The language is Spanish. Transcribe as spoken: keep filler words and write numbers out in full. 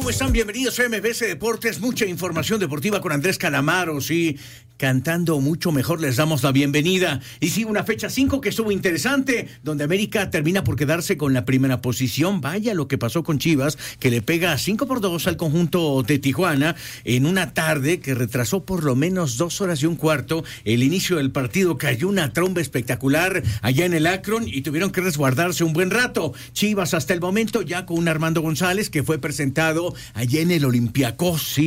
¿Cómo están? Bienvenidos a M B C Deportes, mucha información deportiva con Andrés Calamaro, sí, cantando mucho mejor les damos la bienvenida. Y sí, una fecha cinco que estuvo interesante, donde América termina por quedarse con la primera posición. Vaya lo que pasó con Chivas, que le pega cinco por dos al conjunto de Tijuana en una tarde que retrasó por lo menos dos horas y un cuarto el inicio del partido. Cayó una tromba espectacular allá en el Akron y tuvieron que resguardarse un buen rato. Chivas hasta el momento ya con un Armando González que fue presentado allá en el Olympiacos, sí.